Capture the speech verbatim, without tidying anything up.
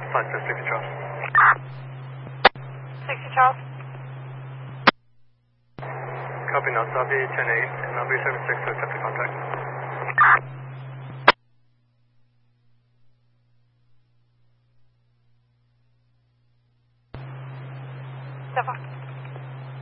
five six sixty Charles. sixty Charles. Copy now, Sabi ten eight, and I'll be seven six to accept the contact. D'accord.